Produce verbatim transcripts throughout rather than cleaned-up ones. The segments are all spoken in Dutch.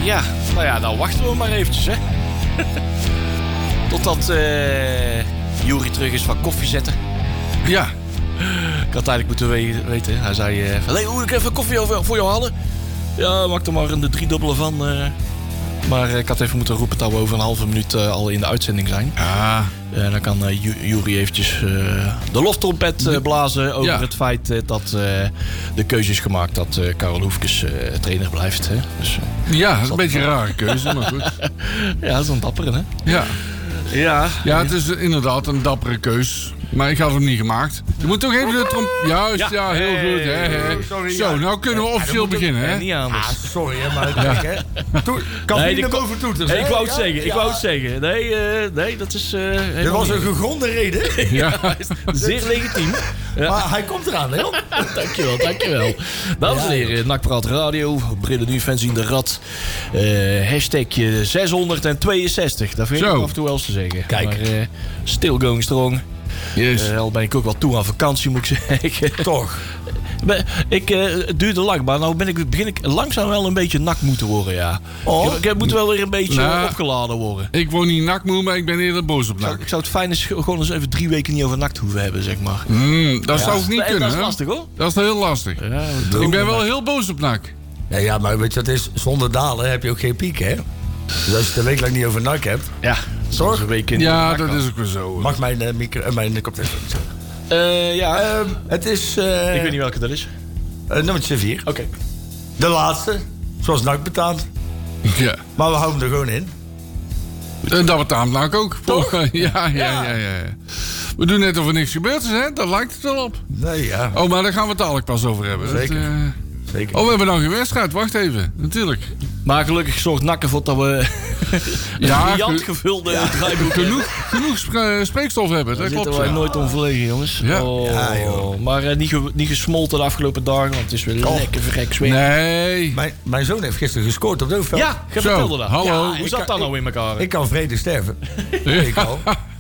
ja, nou ja, dan wachten we maar eventjes, hè. Totdat uh, Juri terug is van koffie zetten. Ja. Ik had eigenlijk moeten we- weten. Hij zei, uh, van, hey, hoe ik even koffie over, voor jou halen? Ja, maak er maar een de driedubbele van. Uh. Maar uh, ik had even moeten roepen dat we over een halve minuut uh, al in de uitzending zijn. Ah. Uh, dan kan uh, Ju- Juri eventjes uh, de loftrompet uh, blazen over ja. het feit uh, dat uh, de keuze is gemaakt dat uh, Karel Hoefkes uh, trainer blijft. Hè? Dus, uh, ja, dat is een beetje een rare keuze, maar goed. Ja, dat is een dappere, hè? Ja. Ja. Ja, het is inderdaad een dappere keus. Maar ik had hem niet gemaakt. Je moet toch even de trom... Juist, ja, ja heel hey, goed. Hè, hè. Sorry, Zo, ja. nou kunnen we officieel ja, beginnen, hè? Niet anders. Ah, sorry, hè, maar ja. kijk, hè. To- kan nee, niet naar boven toeters, hey, hè? Ik wou het ja, zeggen, ik ja. wou het zeggen. Nee, uh, nee dat is... Uh, Dit was een gegronde reden. Ja, zeer legitiem. Ja. Maar hij komt eraan, hè? Dankjewel, dankjewel. Dames en heren, N A C Praat Radio, Brillen nu fans in de rad. Uh, hashtag zeshonderdtweeënzestig, dat vind ik af en toe wel eens te zeggen. Kijk. Maar uh, still going strong. Yes. Uh, al ben ik ook wel toe aan vakantie, moet ik zeggen. Toch? Ik, uh, het duurde lang, maar nou ben ik, begin ik langzaam wel een beetje nak moeten worden, ja. Oh. Ik, ik moet wel weer een beetje nou, opgeladen worden. Ik word niet nakmoe, maar ik ben eerder boos op Ik zou, nak. ik zou het fijn is gewoon eens even drie weken niet over nakt hoeven hebben, zeg maar. Mm, dat ja. zou ik niet en kunnen, dat is hè? lastig, hoor. Dat is heel lastig. Ja, ik ben wel heel boos op nak. Ja, ja, maar weet je wat is? Zonder dalen heb je ook geen piek, hè? Dus als je het een week lang niet over nak hebt... Ja, zorg. Een week in ja, dat is ook weer zo. Mag mijn, uh, micro, uh, mijn koptelefoon zo? Uh, ja. Uh, het is... Uh, ik weet niet welke dat is. Uh, nummertje vier. Oké. Okay. De laatste. Zoals N A C betaamt. Ja. Maar we houden er gewoon in. En dat betaamt N A C ook. Toch? Ja, ja, ja, ja, ja. We doen net of er niks gebeurd is, hè? Daar lijkt het wel op. Nee, ja. Oh, maar daar gaan we het dadelijk pas over hebben. Zeker. Dat, uh... Zeker. Oh, we hebben nog een wedstrijd. Wacht even. Natuurlijk. Maar gelukkig zorgt N A C ervoor dat we ja, een riant gevulde ja. draaiboek genoeg, genoeg spre- spreekstof hebben. Dat klopt. klopt. Wij Ja. nooit onverlegen, jongens. Ja. Oh. Ja, joh. Maar uh, niet, ge- niet gesmolten de afgelopen dagen, want het is weer oh. lekker verrek zweet. Nee. Mijn, mijn zoon heeft gisteren gescoord op de hoofdveld. Ja, je vertelde dat. Hallo. Ja, hoe zat dat nou in elkaar? Ik kan vrede sterven. Ik al.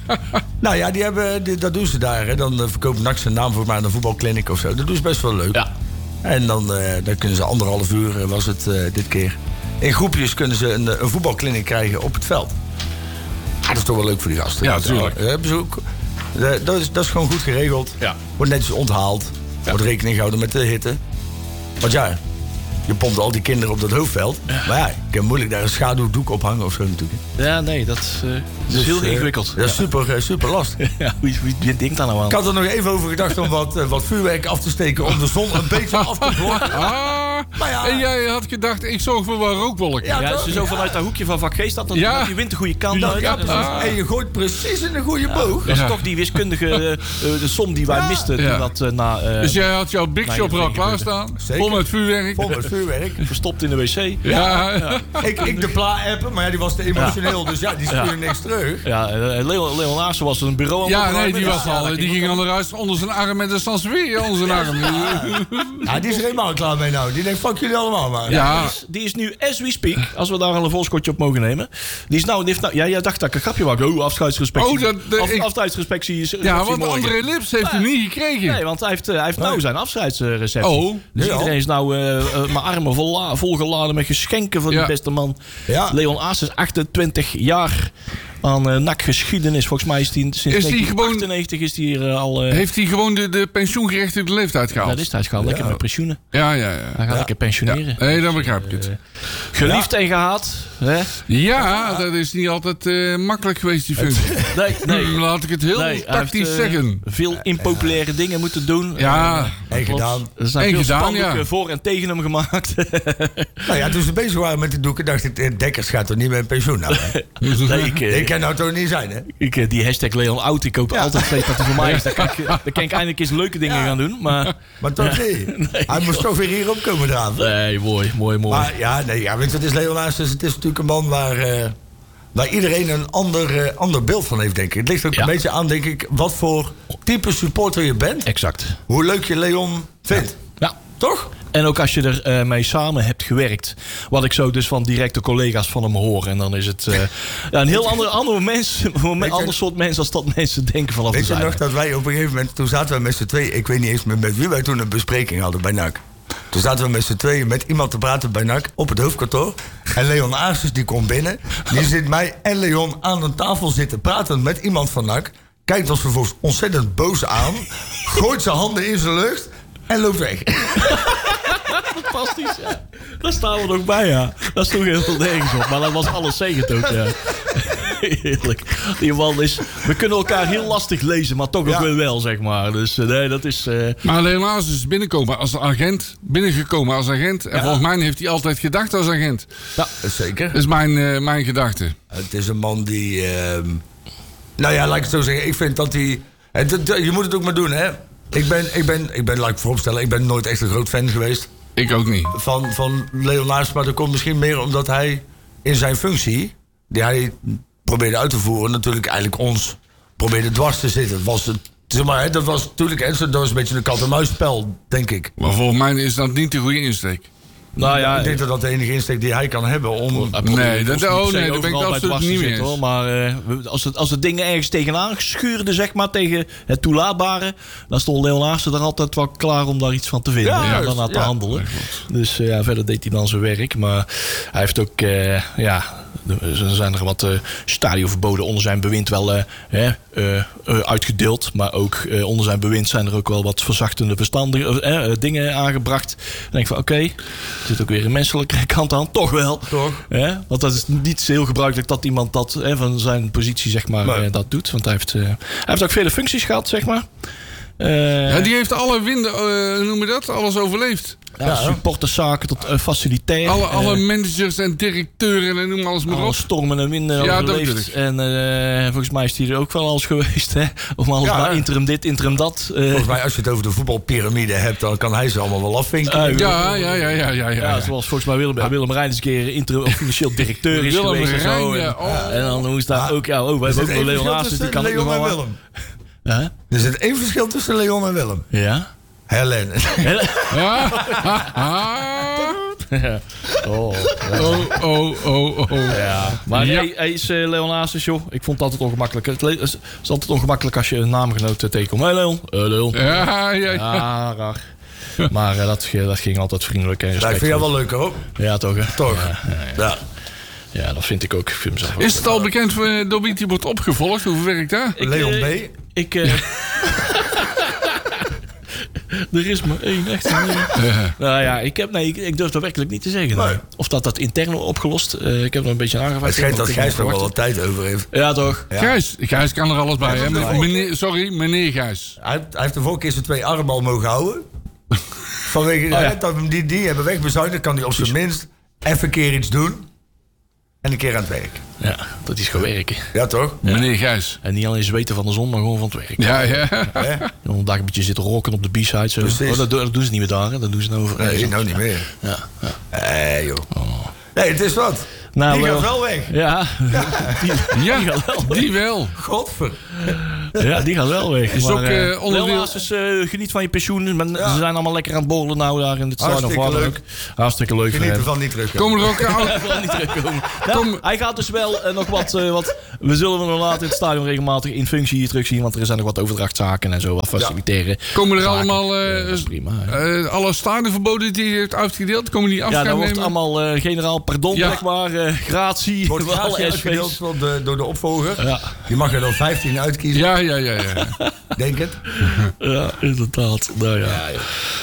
Nou ja, die hebben, die, dat doen ze daar. Hè. Dan uh, verkoopt N A C zijn naam voor maar een voetbalkliniek of zo. Dat doen ze best wel leuk. Ja. En dan, uh, dan kunnen ze anderhalf uur, uh, was het uh, dit keer. In groepjes kunnen ze een, een voetbalkliniek krijgen op het veld. Ah, dat is toch wel leuk voor die gasten. Ja, natuurlijk. Uh, bezoek. Uh, dat, is, dat is gewoon goed geregeld. Ja. Wordt netjes onthaald. Ja. Wordt rekening gehouden met de hitte. Want ja, je pompt al die kinderen op dat hoofdveld. Ja. Maar ja, ik heb moeilijk daar een schaduwdoek op hangen of zo natuurlijk. Ja, nee, dat uh, is dus, heel uh, ingewikkeld. Dat is super, uh, super lastig. Ja, wie, wie, wie denkt daar nou aan? Ik had er nog even over gedacht om wat, uh, wat vuurwerk af te steken om de zon een beetje af te blokken. Ah, maar ja. En jij had gedacht, ik zorg voor wat rookwolken. Ja, ja, als je zo vanuit dat hoekje van vak G staat, dan ja. je wint de goede kant uit. Ja, ah. En je gooit precies in de goede boog. Ja, dat is ja. toch die wiskundige uh, de som die wij ja. misten. Ja. Dat, uh, na, uh, dus jij had jouw Big Shop er al klaarstaan? Vol met vuurwerk? Vol met vuurwerk. Verstopt in de wc. Ja. ja. ja. Ik, ik de pla-appen, maar ja, die was te emotioneel. Ja. Dus ja, die stuurde ja. niks terug. Ja, Leon, Leon Aassen was een bureau aan Ja, nee, die was ja, al. Die ging al eruit onder zijn arm met een sansweer onder zijn arm. Ja. ja, die is er helemaal klaar mee nou. Die denkt, fuck jullie allemaal maar. Ja. Die, is, die is nu, as we speak, als we daar al een volskotje op mogen nemen. Die is nou, die heeft nou ja, jij dacht dat ik een grapje maakte. Oh, afscheidsrespectie. Oh, dat, de, Af, ik... Afscheidsrespectie is. Ja, want André Lips heeft hem niet gekregen. Nee, want hij heeft, hij heeft nou zijn afscheidsreceptie. Oh. Dus ja. iedereen is nou uh, uh, mijn armen vol, volgeladen met geschenken van ja. die beste man. Ja. Leon Aassen is achtentwintig jaar aan uh, N A C-geschiedenis. Volgens mij is hij sinds negentien achtennegentig is hij hier uh, al... Uh, heeft hij gewoon de, de pensioengerechtigde leeftijd gehaald? Dat is hij gehaald. Lekker ja. met pensioenen. Ja, ja, ja. Hij gaat ja. lekker pensioneren. Ja. Nee, dan begrijp ik het. Uh, geliefd ja. en gehaat. Hè? Ja, dat is niet altijd uh, makkelijk geweest, die functie. Nee, nee. Laat ik het heel nee, tactisch heeft, uh, zeggen. Veel impopulaire uh, dingen moeten doen. Ja. Uh, en gedaan. Er zijn en veel gedaan, spandoeken ja. voor en tegen hem gemaakt. Nou ja, toen ze bezig waren met die doeken, dacht ik, Dekkers gaat toch niet met een pensioen nou, hè? Nee, ik, uh, ik kan nou toch niet zijn, hè? Ik, uh, die hashtag Leon Oud, ik hoop ja. altijd steeds dat hij voor mij is. Dan kan ik, dan kan ik eindelijk eens leuke dingen ja. gaan doen. Maar, maar toch niet. Nee, hij moest toch weer hier opkomen eraan. Nee, mooi, mooi, mooi. Maar ja, nee, ja, weet je, het is Leon Aassen, het is natuurlijk een man waar... Uh, waar iedereen een ander, uh, ander beeld van heeft, denk ik. Het ligt ook ja. een beetje aan, denk ik, wat voor type supporter je bent. Exact. Hoe leuk je Leon vindt. Ja. ja. Toch? En ook als je er uh, mee samen hebt gewerkt. Wat ik zo dus van directe collega's van hem hoor. En dan is het uh, ja, een heel ander, ander, mens, een ander soort mens als dat mensen denken vanaf de zijde. Weet je nog dat wij op een gegeven moment... Toen zaten we met z'n twee... Ik weet niet eens meer met wie wij toen een bespreking hadden bij N A C. Toen zaten we met z'n tweeën met iemand te praten bij N A C op het hoofdkantoor. En Leon Aarsens die komt binnen. Die zit mij en Leon aan een tafel zitten praten met iemand van N A C. Kijkt ons vervolgens ontzettend boos aan. Gooit zijn handen in zijn lucht en loopt weg. Fantastisch, ja. Daar staan we nog bij, ja. Dat sloeg heel veel nergens op. Maar dat was alleszegend ook, ja. Heerlijk. Die man is... We kunnen elkaar heel lastig lezen, maar toch ook ja. wel, zeg maar. Dus nee, dat is... Uh... Maar helaas is binnenkomen als agent. Binnengekomen als agent. En ja. volgens mij heeft hij altijd gedacht als agent. Ja, zeker. Dat is mijn, uh, mijn gedachte. Het is een man die... Uh... Nou ja, laat ik het zo zeggen. Ik vind dat hij... Je moet het ook maar doen, hè. Ik ben, ik ben, ik ben, laat ik vooropstellen, ik ben nooit echt een groot fan geweest. Ik ook niet. Van, van Leon Aarsens, maar dat komt misschien meer omdat hij in zijn functie, die hij probeerde uit te voeren, natuurlijk eigenlijk ons probeerde dwars te zitten. Was het, zeg maar, dat was natuurlijk dat was een beetje een kat-en-muisspel, denk ik. Maar volgens mij is dat niet de goede insteek. Nou ja, ik denk dat dat de enige insteek die hij kan hebben om... Nee, dat, oh, nee, dat ben ik absoluut niet meer eens. Maar uh, als, het, als het dingen ergens tegenaan schuurde, zeg maar, tegen het toelaatbare, dan stond Leon Aarsens er altijd wel klaar om daar iets van te vinden. Ja, en dan aan te ja. handelen. Dus uh, ja, verder deed hij dan zijn werk. Maar hij heeft ook, uh, ja... Er zijn er wat uh, stadionverboden onder zijn bewind wel uh, uh, uh, uitgedeeld. Maar ook uh, onder zijn bewind zijn er ook wel wat verzachtende verstandige, uh, uh, dingen aangebracht. Dan denk ik van oké, okay, er zit ook weer een menselijke kant aan. Toch wel. Toch. Uh, want dat is niet heel gebruikelijk dat iemand dat uh, van zijn positie zeg maar, uh, dat doet. Want hij heeft, uh, hij heeft ook vele functies gehad, zeg maar. Uh, ja, die heeft alle winden, uh, noem je dat, alles overleefd. Ja, ja, supporterszaken tot uh, facilitair. Alle, alle uh, managers en directeuren en noem alles maar op. Stormen en winden ja, overleefd. En uh, volgens mij is hij er ook wel alles geweest. Hè? Om alles ja, maar interim dit, interim dat. Uh, volgens mij als je het over de voetbalpyramide hebt, dan kan hij ze allemaal wel afvinken. Uh, ja, ja, ja, ja, ja, ja. Ja, zoals volgens mij Willem, ja. Willem Rijn eens een keer interim, of financieel directeur is Willem geweest. Rijn, en, zo, ja. oh. en, en dan moest daar ook... Ja, oh, wij hebben ook nog Leon Aarsens, die kan Leon ook nog wel... Willem. Huh? Er zit één verschil tussen Leon en Willem. Ja? Helen. Helen? Ja. oh, oh, oh, oh, oh. Ja. Maar ja. Hij, hij is uh, Leon Aarsens, joh. Ik vond het altijd ongemakkelijk. Het is, is altijd ongemakkelijk als je een naamgenoot tegenkomt. Hé, hey, Leon. Uh, Leon. Ja, ja, ja. Ja, raar. Maar uh, dat, dat ging altijd vriendelijk en respectvol. Ja, ik vind jou wel leuk, hoor. Ja, toch, hè? Toch. Ja, ja, ja. ja. Ja, dat vind ik ook. Ik vind mezelf is het al bekend door wie die wordt opgevolgd? Hoe werkt dat? Ik, Leon B. Uh, ik... Uh, er is maar één echt. Ja. Nou ja, ik, heb, nee, ik, ik durf dat werkelijk niet te zeggen. Nee. Of dat dat intern opgelost. Uh, ik heb er een beetje aangevraagd. Het schijnt dat Gijs er wel wat tijd over heeft. Ja, toch? Ja. Gijs, Gijs kan er alles bij. Hè? Meneer, sorry, meneer Gijs. Hij, hij heeft de vorige keer zijn twee armen al mogen houden. Vanwege oh, ja. dat we die, die hebben wegbezuinigd, kan hij op zijn minst even een keer iets doen. En een keer aan het werk. Ja, dat is gewoon werken. Ja, toch? Ja. Meneer Gijs. En niet alleen zweten van de zon, maar gewoon van het werk. Ja, ja. ja. En een dag een beetje zitten roken op de B-side. Zo. Oh, dat, dat doen ze niet meer daar, hè? Dat doen ze nou over. Nee, nee nou niet meer. Ja. ja. Nee, joh. Oh. Nee, het is wat. Nou, die wel. gaat wel weg. Ja, ja. Die, ja, die gaat wel weg. Die wel. Godver. Ja, die gaat wel weg. Is maar, ook uh, onderdeel... Dus, uh, geniet van je pensioen. Men, ja. Ze zijn allemaal lekker aan het borrelen nou daar in het stadion. Hartstikke leuk. Hartstikke leuk. Geniet ervan niet terug. Komen er ook aan? niet terugkomen. Nou, Kom. Hij gaat dus wel uh, nog wat, uh, wat... We zullen hem later in het stadion regelmatig in functie hier terugzien. Want er zijn nog wat overdrachtzaken en zo. Wat faciliteren. Ja. Komen er zaken. allemaal... Uh, uh, prima. Uh, alle stadionverboden die je hebt uitgedeeld, komen die af? Ja, dan wordt allemaal uh, generaal pardon, ja. zeg maar. Uh, gratie. Wordt gratie uitgedeeld door de, door de opvolger. Ja. Je mag er dan vijftien uitkiezen. Ja, ja, ja. ja. Denk het? Ja, inderdaad. Nou ja. Ja,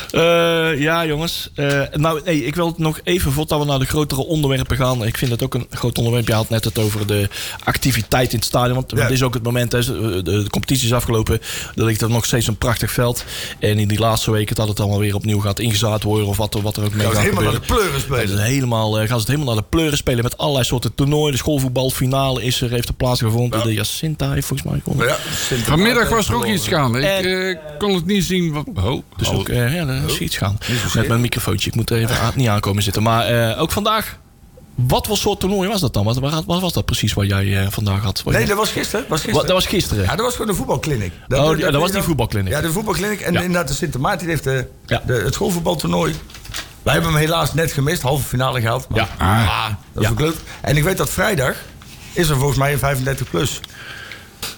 ja. Uh, ja jongens. Uh, nou, nee, ik wil nog even, voordat we naar de grotere onderwerpen gaan. Ik vind het ook een groot onderwerp. Je had net het over de activiteit in het stadion. Want ja. dit is ook het moment, hè, de, de competitie is afgelopen. Er ligt er nog steeds een prachtig veld. En in die laatste weken dat het allemaal weer opnieuw gaat ingezaad worden. Of wat er, wat er ook mee gaat, gaat helemaal gebeuren. Naar de pleuren spelen. Ja, helemaal, uh, gaan ze het helemaal naar de pleuren spelen. Met allerlei soorten toernooien. De schoolvoetbalfinale is er, heeft er plaatsgevonden. Ja. De Jacinta heeft volgens mij gewonnen. Ja, vanmiddag was er ook iets gaande. Ik uh, kon het niet zien. Oh, dus ook, uh, ja, er is iets gaan. Met mijn microfoontje. Ik moet er even aan, niet aankomen zitten. Maar uh, ook vandaag. Wat voor soort toernooi was dat dan? Wat, wat, wat was dat precies wat jij uh, vandaag had? Wat nee, je... dat was gisteren. Was gisteren. Wat, dat was gisteren? Ja, dat was gewoon de voetbalkliniek. Dat, oh, dat, ja, dat was die voetbalkliniek. Ja, de voetbalkliniek. En ja. inderdaad, de Sint Maarten heeft de, ja. de, het schoolvoetbaltoernooi. Wij hebben hem helaas net gemist. Halve finale gehaald. Maar, ja. Ah, dat is ja. ook leuk. En ik weet dat vrijdag is er volgens mij een vijfendertig plus.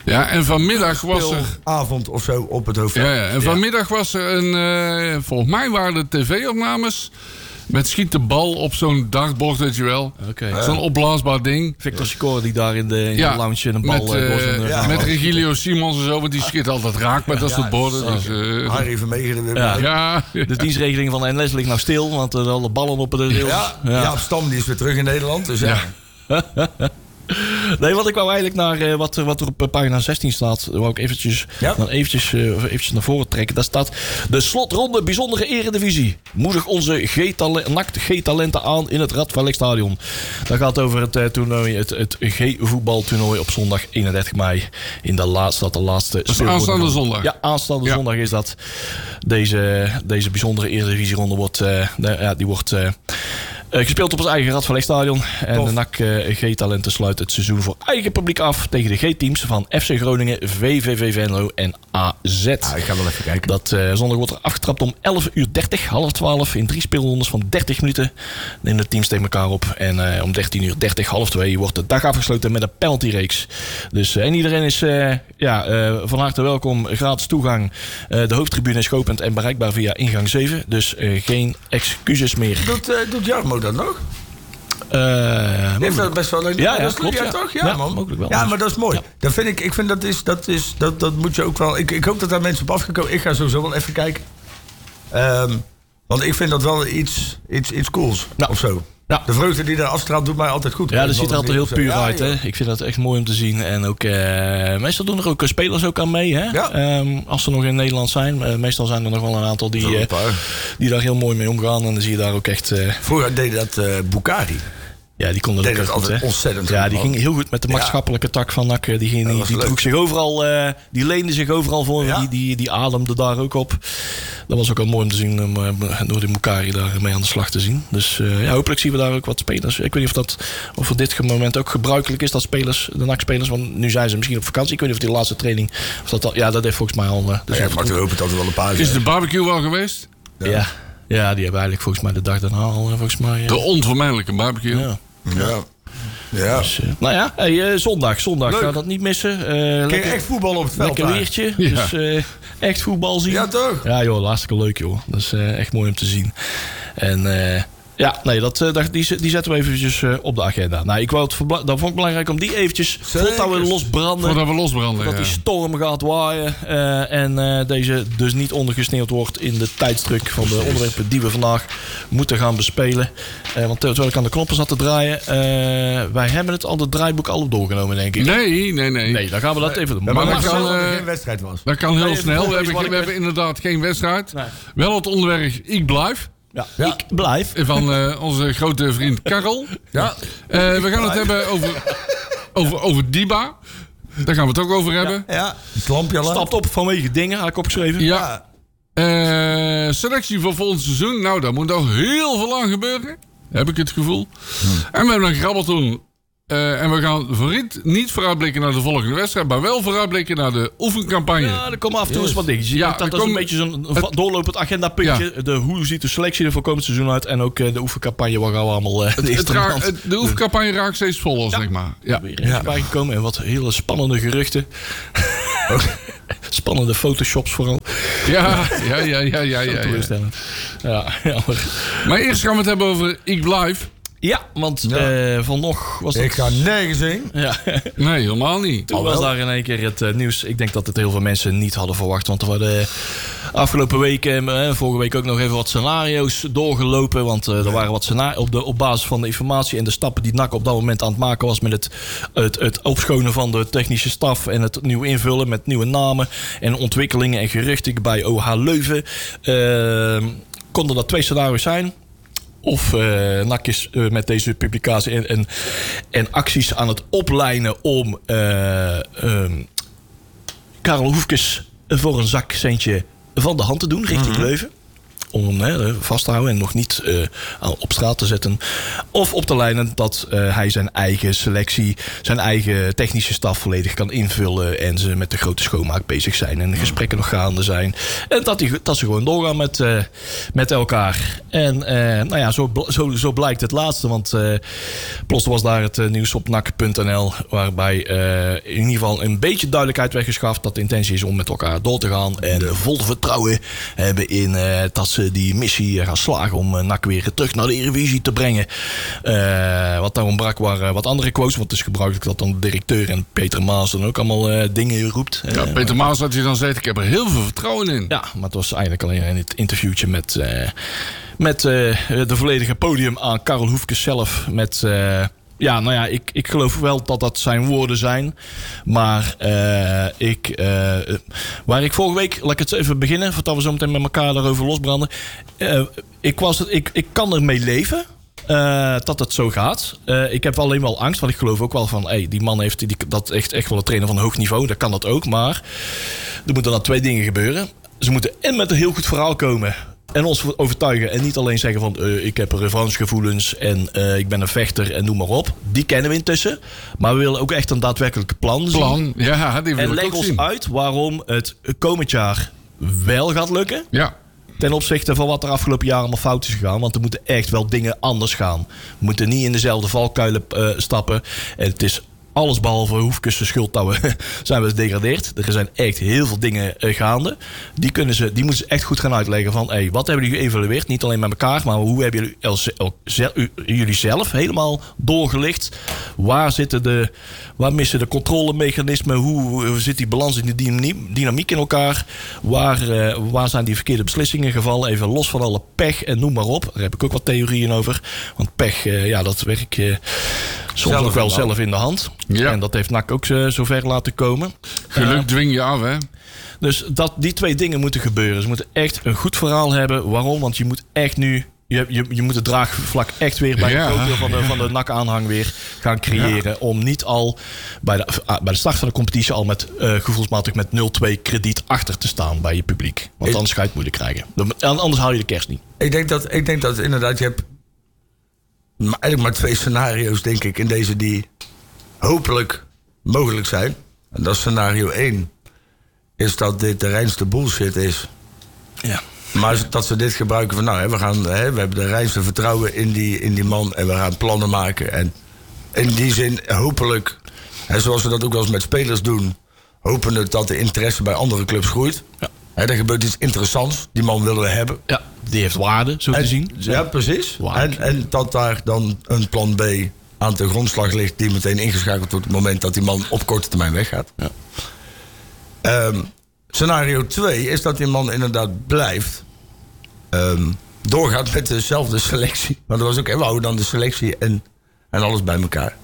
Ja, en vanmiddag was er... avond of zo op het hoofdveld. Ja, ja, en vanmiddag was er een... Uh, volgens mij waren de tv-opnames... met schiet de bal op zo'n dartbord, weet je wel. Okay. Zo'n opblaasbaar ding. Victor Sicor die daar in de, in ja, de lounge een bal... Met, uh, en, uh, ja, met Regilio Simons en zo, want die schiet altijd raak met dat soort borden. Dus, uh, Harry Vermegen. Ja. Ja. De dienstregeling van de N L S ligt nou stil, want er alle ballen op de rails. Ja, ja. Jaap Stam die is weer terug in Nederland. Dus ja. ja. Nee, wat ik wou eigenlijk naar uh, wat, wat er op uh, pagina zestien staat, wou ik eventjes, ja. dan eventjes, uh, eventjes naar voren trekken. Daar staat de slotronde bijzondere eredivisie. Moedig onze G-talent, N A C G-talenten aan in het Radverlegstadion. Dat gaat over het uh, toernooi, het, het G-voetbaltoernooi op zondag eenendertig mei. In de laatste, dat de laatste. Dat is aanstaande zondag. Ja, aanstaande ja. zondag is dat. Deze, deze bijzondere eredivisieronde wordt, uh, de, ja, die wordt. Uh, Uh, gespeeld op het eigen Radverlegstadion. En Tof. de N A C uh, G-talenten sluit het seizoen voor eigen publiek af tegen de G-teams van F C Groningen, V V V Venlo en A Z. Ah, ik ga wel even kijken. Dat uh, zondag wordt er afgetrapt om elf uur dertig, half twaalf, in drie speelrondes van dertig minuten. Nemen de teams tegen elkaar op. En uh, om dertien uur dertig, half twee, wordt de dag afgesloten met een penaltyreeks. Dus, uh, en iedereen is uh, ja, uh, van harte welkom. Gratis toegang. Uh, de hoofdtribune is geopend en bereikbaar via ingang zeven. Dus uh, geen excuses meer. Doet, uh, doet Jarmo dat nog? Uh, heeft dat best wel leuk. Ja, ja, dat klopt. Ja, ja. toch? Ja, ja, man. mogelijk wel. Ja, maar dat is mooi. Ja. Dat vind ik, ik vind dat is, dat is, dat, dat moet je ook wel. Ik, ik hoop dat daar mensen op afgekomen. Ik ga sowieso wel even kijken. Um, want ik vind dat wel iets, iets, iets cools. Nou. Of zo. Ja. De vreugde die daar afstraalt doet mij altijd goed. Ja, dat ziet er altijd heel puur ja, uit. ja. Hè? Ik vind dat echt mooi om te zien. En ook, uh, meestal doen er ook spelers ook aan mee. Hè? Ja. Um, als ze nog in Nederland zijn. Uh, meestal zijn er nog wel een aantal die, uh, die daar heel mooi mee omgaan. En dan zie je daar ook echt... Uh, Vroeger deed dat uh, Bukari. Ja, die kon dat ook dat goed, hè? Ontzettend ja, goed, die man. ging heel goed met de maatschappelijke tak van N A C. Die, ging, die, die droeg zich overal, uh, die leende zich overal voor. Ja. Die, die, die ademde daar ook op. Dat was ook wel mooi om te zien, om uh, door de Mukari daar mee aan de slag te zien. Dus uh, ja, hopelijk zien we daar ook wat spelers. Ik weet niet of dat of voor dit moment ook gebruikelijk is dat spelers, de N A C-spelers, want nu zijn ze misschien op vakantie. Ik weet niet of die laatste training, of dat al, ja, dat heeft volgens mij al. Uh, dus ja, maar we hopen dat er wel een paar. Is de barbecue al geweest? Ja. ja, ja, die hebben eigenlijk volgens mij de dag daarna al, volgens mij. Uh, de onvermijdelijke barbecue. Ja. ja. Ja. Dus, uh, nou ja, hey, uh, zondag, zondag Leuk. ga dat niet missen. Uh, Kun lekker, je echt voetbal op het veld? Lekker weertje, ja. Dus uh, echt voetbal zien. Ja, toch? Ja joh, hartstikke leuk joh. Dat is uh, echt mooi om te zien. En uh, ja, nee, dat, uh, die, die zetten we eventjes uh, op de agenda. Nou, ik wou het verbla- dat vond ik belangrijk om die eventjes, voordat we losbranden. Voordat we losbranden, Dat ja. die storm gaat waaien. Uh, en uh, deze dus niet ondergesneeuwd wordt in de tijdsdruk van de onderwerpen die we vandaag moeten gaan bespelen. Uh, want terwijl ik aan de knoppen zat te draaien, uh, wij hebben het al, het draaiboek al doorgenomen, denk ik. Nee, nee, nee. Nee, dan gaan we dat even doen. Ja, maar, maar dat kan, uh, er geen wedstrijd was. Dat kan heel nee, snel. We hebben, ik... we hebben inderdaad geen wedstrijd. Nee. Wel het onderwerp Ik Blijf. Ja. Ja. Ik blijf. Van uh, onze grote vriend Karel. Ja. Uh, we gaan het hebben over, over, over Diba. Daar gaan we het ook over hebben. Ja, ja. Het lampje al. Stapt op vanwege dingen, had ik opgeschreven. Ja. Uh, selectie voor volgend seizoen. Nou, daar moet nog heel veel aan gebeuren. Heb ik het gevoel. Hmm. En we hebben een grabbelton. Uh, en we gaan vooruit, niet vooruitblikken naar de volgende wedstrijd, maar wel vooruitblikken naar de oefencampagne. Ja, er komen af en toe eens wat dingetjes. Ja, dat, dat kom, is een beetje zo'n het, doorlopend agendapuntje. Ja. De, hoe ziet de selectie er voor komend seizoen uit? En ook uh, de oefencampagne waar gaan we allemaal uh, het, het raak, het, de oefencampagne raakt steeds voller, ja. zeg maar. Ja. Er is ja. bijgekomen en wat hele spannende geruchten. Spannende photoshops vooral. Ja, ja, ja, ja, ja. ja, ja. ja jammer. Maar eerst gaan we het hebben over Ik Blijf. Ja, want ja. Uh, van nog was dat... Ik ga nergens heen. Ja. Nee, helemaal niet. Toen was daar in één keer het uh, nieuws. Ik denk dat het heel veel mensen niet hadden verwacht. Want er waren afgelopen weken, uh, vorige week ook nog even wat scenario's doorgelopen. Want uh, er waren wat scenario's op, de, op basis van de informatie en de stappen die N A C op dat moment aan het maken was. Met het, het, het opschonen van de technische staf en het nieuw invullen met nieuwe namen. En ontwikkelingen en geruchten bij O H Leuven. Uh, konden dat twee scenario's zijn. Of uh, N A C is uh, met deze publicatie en, en, en acties aan het oplijnen om uh, um, Karel Hoefkes voor een zakcentje van de hand te doen richting mm-hmm. Leuven. om hè, vast te houden en nog niet uh, op straat te zetten. Of op de lijnen dat uh, hij zijn eigen selectie, zijn eigen technische staf volledig kan invullen en ze met de grote schoonmaak bezig zijn en de gesprekken nog gaande zijn. En dat, die, dat ze gewoon doorgaan met, uh, met elkaar. En uh, nou ja, zo, zo, zo blijkt het laatste, want uh, plots was daar het uh, nieuws op N A C punt N L waarbij uh, in ieder geval een beetje duidelijkheid werd geschaft dat de intentie is om met elkaar door te gaan en uh, vol vertrouwen hebben in uh, dat ze die missie gaan slagen om uh, N A C weer terug naar de Eredivisie te brengen. Uh, wat daar ontbrak waren wat andere quotes, want het is gebruikelijk dat dan de directeur en Peter Maas dan ook allemaal uh, dingen roept. Ja, uh, Peter Maas had je dan zegt, ik heb er heel veel vertrouwen in. Ja, maar het was eigenlijk alleen in het interviewtje met, uh, met uh, de volledige podium aan Karel Hoefkes zelf. Met, uh, ja, nou ja, ik, ik geloof wel dat dat zijn woorden zijn. Maar uh, ik, uh, waar ik vorige week, laat ik het even beginnen, voordat we zo meteen met elkaar daarover losbranden. Uh, ik, was het, ik, ik kan ermee leven. Uh, dat het zo gaat. Uh, ik heb alleen wel angst, want ik geloof ook wel van... Hey, die man heeft die, dat echt, echt wel een trainer van hoog niveau. Dat kan dat ook, maar er moeten dan twee dingen gebeuren. Ze moeten en met een heel goed verhaal komen en ons overtuigen. En niet alleen zeggen van uh, ik heb revanchegevoelens en uh, ik ben een vechter en noem maar op. Die kennen we intussen. Maar we willen ook echt een daadwerkelijk plan, plan zien. Ja, die wil en ik leg ook ons zien. uit waarom het komend jaar wel gaat lukken. Ja. Ten opzichte van wat er afgelopen jaar allemaal fout is gegaan. Want er moeten echt wel dingen anders gaan. We moeten niet in dezelfde valkuilen uh, stappen. En het is alles behalve Hoefkes schuld dat we zijn we gedegradeerd. Er zijn echt heel veel dingen uh, gaande. Die, kunnen ze, die moeten ze echt goed gaan uitleggen van... Hey, wat hebben jullie geëvalueerd? Niet alleen met elkaar, maar hoe hebben jullie, el, el, zel, u, jullie zelf helemaal doorgelicht? Waar, zitten de, waar missen de controlemechanismen? Hoe, hoe zit die balans in de dynamiek in elkaar? Waar, uh, waar zijn die verkeerde beslissingen gevallen? Even los van alle pech en noem maar op. Daar heb ik ook wat theorieën over. Want pech, uh, ja, dat werk uh, soms zelf ook wel zelf in de hand. Ja. En dat heeft N A C ook uh, zover laten komen. Geluk uh, dwing je af, hè? Dus dat, die twee dingen moeten gebeuren. Ze moeten echt een goed verhaal hebben. Waarom? Want je moet echt nu... Je, je, je moet het draagvlak echt weer bij ja, het groot deel van de, ja. van de N A C-aanhang weer gaan creëren. Ja. Om niet al bij de, uh, bij de start van de competitie al met uh, gevoelsmatig met nul twee krediet achter te staan bij je publiek. Want anders ga je het moeilijk krijgen. Anders haal je de kerst niet. Ik denk dat, ik denk dat inderdaad, je hebt eigenlijk maar twee scenario's, denk ik, in deze die hopelijk mogelijk zijn. En dat is scenario één. Is dat dit de reinste bullshit is. Ja. Maar dat ze dit gebruiken van, nou, hè, we, gaan, hè, we hebben de reinste vertrouwen in die, in die man en we gaan plannen maken. En in die zin hopelijk, hè, zoals we dat ook wel eens met spelers doen, hopen het dat de interesse bij andere clubs groeit. Ja. Hè, er gebeurt iets interessants, die man willen we hebben. Ja, die heeft waarde, zo en, te zien. Ja, precies. En, en dat daar dan een plan B aan de grondslag ligt die meteen ingeschakeld wordt op het moment dat die man op korte termijn weggaat. Ja. Um, scenario twee is dat die man inderdaad blijft. Um, doorgaat met dezelfde selectie. Maar dat was ook, we houden dan de selectie en, en alles bij elkaar.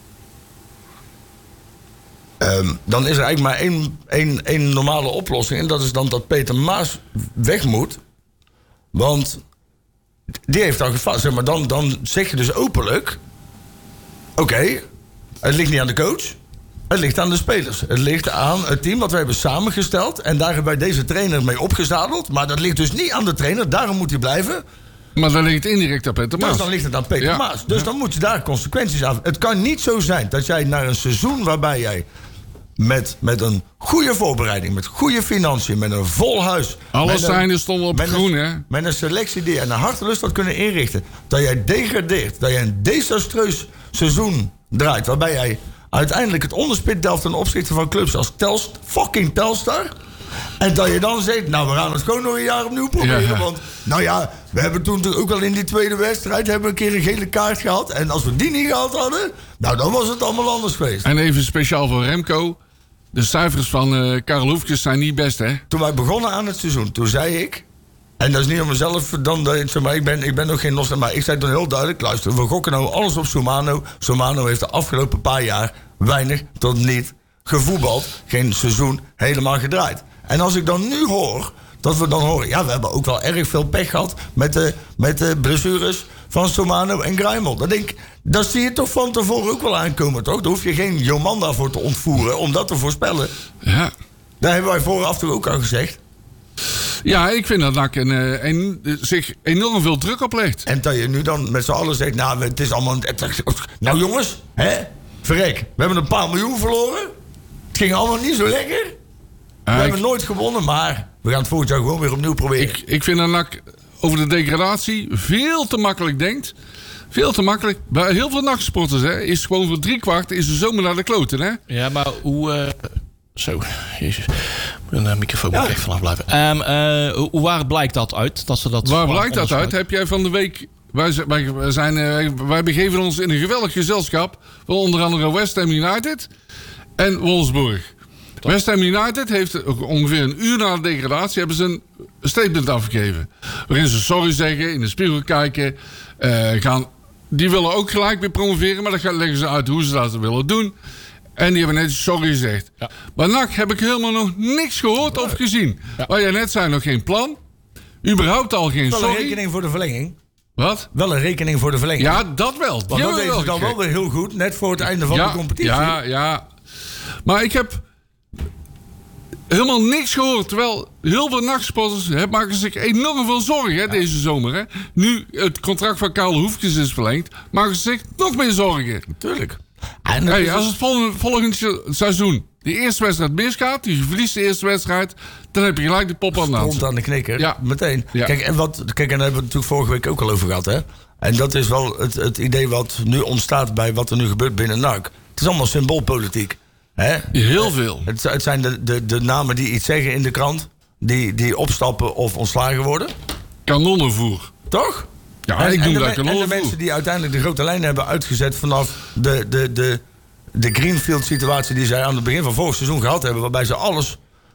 Um, dan is er eigenlijk maar één, één, één normale oplossing. En dat is dan dat Peter Maas weg moet. Want die heeft al gevast. Zeg maar, dan, dan zeg je dus openlijk... Oké, okay, het ligt niet aan de coach. Het ligt aan de spelers. Het ligt aan het team wat we hebben samengesteld. En daar hebben wij deze trainer mee opgezadeld. Maar dat ligt dus niet aan de trainer. Daarom moet hij blijven. Maar dan ligt het indirect aan Peter Maas. Dus dan ligt het aan Peter ja. Maas. Dus ja. dan moet je daar consequenties aan. Het kan niet zo zijn dat jij naar een seizoen waarbij jij... Met, met een goede voorbereiding, met goede financiën, met een vol huis. Alle zijnen stonden op groen, hè? Met een selectie die je naar hartelust had kunnen inrichten. Dat jij degradeert, dat jij een desastreus seizoen draait. Waarbij jij uiteindelijk het onderspit delft ten opzichte van clubs als Telst, fucking Telstar. En dat je dan zegt, nou we gaan het gewoon nog een jaar opnieuw proberen. Ja. Want nou ja, we hebben toen ook al in die tweede wedstrijd hebben we een keer een gele kaart gehad. En als we die niet gehad hadden, nou dan was het allemaal anders geweest. En even speciaal voor Remco. De cijfers van uh, Karel Hoefkes zijn niet best, hè? Toen wij begonnen aan het seizoen, toen zei ik... En dat is niet om mezelf, dan, zeg maar, ik, ben, ik ben nog geen nostalgie, maar ik zei toen heel duidelijk... Luister, we gokken nou alles op Somano. Somano heeft de afgelopen paar jaar weinig tot niet gevoetbald. Geen seizoen helemaal gedraaid. En als ik dan nu hoor, dat we dan horen... Ja, we hebben ook wel erg veel pech gehad met de, met de blessures van Somano en Grijmel. Dan denk ik, dat zie je toch van tevoren ook wel aankomen, toch? Daar hoef je geen Jomanda voor te ontvoeren om dat te voorspellen. Ja. Daar hebben wij vooraf toch ook al gezegd. Ja, ik vind dat N A C een, een, zich enorm veel druk oplegt. En dat je nu dan met z'n allen zegt, nou, het is allemaal... Nou jongens, hè? Verrek, we hebben een paar miljoen verloren. Het ging allemaal niet zo lekker. We Uh, hebben ik, nooit gewonnen, maar we gaan het volgend jaar gewoon weer opnieuw proberen. ik, ik vind dat N A C over de degradatie veel te makkelijk denkt. Veel te makkelijk. Bij heel veel N A C-sporters hè, is gewoon voor drie kwart is de zomer naar de kloten. Hè? Ja, maar hoe... Uh, zo, jezus. Een uh, microfoon moet ja. echt vanaf blijven. Um, uh, hoe, waar blijkt dat uit? Dat ze dat waar blijkt dat uit? Heb jij van de week... Wij, wij, zijn, uh, wij begeven ons in een geweldig gezelschap van onder andere West Ham United en Wolfsburg. Top. West Ham United heeft ongeveer een uur na de degradatie hebben ze een statement afgegeven. Waarin ze sorry zeggen, in de spiegel kijken. Uh, gaan, die willen ook gelijk weer promoveren, maar dan leggen ze uit hoe ze dat willen doen. En die hebben net sorry gezegd. Ja. Maar N A C heb ik helemaal nog niks gehoord of gezien. Ja. Waar jij net zei, nog geen plan. Überhaupt al geen wel sorry. Wel een rekening voor de verlenging. Wat? Wel een rekening voor de verlenging. Ja, dat wel. Want dat is dan wel weer heel goed, net voor het einde van ja, de competitie. Ja, ja. Maar ik heb helemaal niks gehoord. Terwijl heel veel nachtsporters maken zich enorm veel zorgen hè, ja. deze zomer. Hè. Nu het contract van Karel Hoefkes is verlengd, maken ze zich nog meer zorgen. Tuurlijk. En hey, als het volgende, volgende seizoen de eerste wedstrijd misgaat, die verliest de eerste wedstrijd, dan heb je gelijk de pop aan de hand. Stond aan de knikker, ja. meteen. Ja. Kijk, en wat, kijk, en daar hebben we het natuurlijk vorige week ook al over gehad. Hè? En dat is wel het, het idee wat nu ontstaat bij wat er nu gebeurt binnen N A C. Het is allemaal symboolpolitiek. Hè? Heel veel. Het, het zijn de, de, de namen die iets zeggen in de krant, die, die opstappen of ontslagen worden. Kanonnenvoer. Toch? Ja, en, ik noem en, dat de, en de mensen die uiteindelijk de grote lijnen hebben uitgezet vanaf de, de, de, de Greenfield-situatie die zij aan het begin van vorig seizoen gehad hebben, waarbij ze alles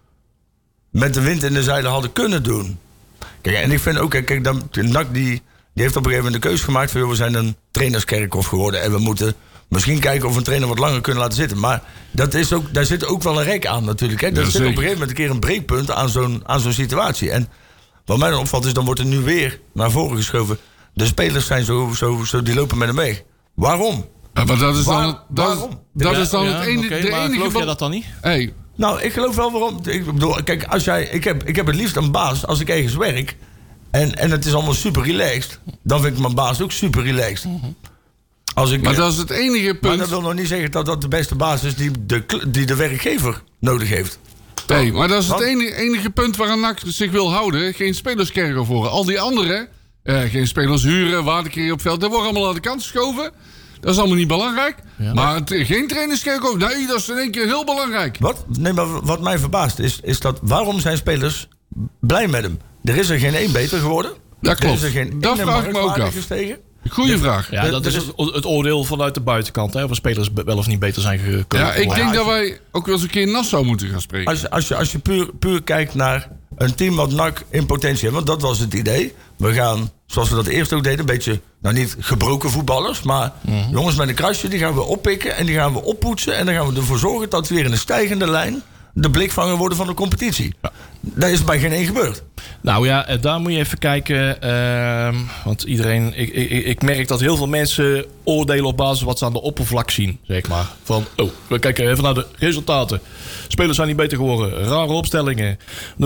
met de wind in de zeilen hadden kunnen doen. Kijk, en ik vind ook, kijk, dan, N A C die, die heeft op een gegeven moment de keuze gemaakt van, joh, we zijn een trainerskerkhof geworden en we moeten misschien kijken of we een trainer wat langer kunnen laten zitten. Maar dat is ook, daar zit ook wel een rek aan natuurlijk. Hè. Er ja, zit op een gegeven moment een keer een breekpunt aan zo'n, aan zo'n situatie. En wat mij dan opvalt is, dan wordt er nu weer naar voren geschoven. De spelers zijn zo, zo, zo die lopen met hem mee. Waarom? Ja, maar dat is dan, Waar, het, dat, waarom? Dat ja, is dan ja, het enige... Okay, de maar enige geloof jij dat dan niet? Hey. Nou, ik geloof wel waarom. Ik bedoel, kijk, als jij, ik, heb, ik heb het liefst een baas als ik ergens werk en, en het is allemaal super relaxed, dan vind ik mijn baas ook super relaxed. Mm-hmm. Als ik, maar dat is het enige punt. Maar dat wil nog niet zeggen dat dat de beste baas is die de, die de werkgever nodig heeft. Nee, maar dat is het enige, enige punt waar N A C zich wil houden. Geen spelerskerkhof voor. Al die anderen, eh, geen spelers huren, waardecreëren op veld, dat wordt allemaal aan de kant geschoven. Dat is allemaal niet belangrijk. Ja. Maar het, geen trainerskerkhof, nee, dat is in één keer heel belangrijk. Wat? Nee, maar wat mij verbaast is, is dat waarom zijn spelers blij met hem? Er is er geen één beter geworden. Dat klopt. Er is er geen dat vraag ik me ook af. Gestegen. Goeie de, vraag. Ja, dat is het, het oordeel vanuit de buitenkant. Hè, of spelers wel of niet beter zijn gekomen. Ja, ik denk dat wij ook wel eens een keer in Nassau moeten gaan spreken. Als, als je, als je puur, puur kijkt naar een team wat N A C in potentie heeft. Want dat was het idee. We gaan, zoals we dat eerst ook deden, een beetje, nou niet gebroken voetballers. Maar mm-hmm. jongens met een kruisje, die gaan we oppikken en die gaan we oppoetsen. En dan gaan we ervoor zorgen dat we weer in een stijgende lijn de blikvanger worden van de competitie. Ja. Dat is bij geen één gebeurd. Nou ja, daar moet je even kijken. Uh, want iedereen... Ik, ik, ik merk dat heel veel mensen oordelen op basis van wat ze aan de oppervlak zien. Zeg maar. Van, oh, we kijken even naar de resultaten. Spelers zijn niet beter geworden. Rare opstellingen.